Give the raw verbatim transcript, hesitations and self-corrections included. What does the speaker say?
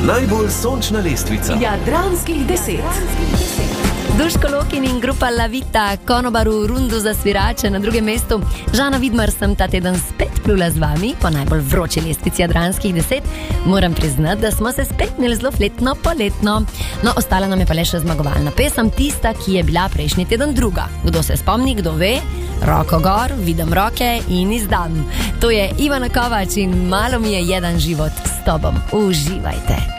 Najbolj sončna lestvica Jadranskih deset. Duško Lokin in grupa La Vita, Konobar v rundu za svirače na drugem mestu. Žana Vidmar sem ta teden spet plula z vami po najbolj vroči lestvici Jadranskih deset. Moram priznati, da smo se spet imeli zelo fletno poletno. No, ostala nam je pa le še zmagovalna pesem, tista, ki je bila prejšnji teden druga. Kdo se spomni, kdo ve? Roko gor, vidim roke in izdam. To je Ivana Kovač in Malo mi je jedan život s tobom. Uživajte.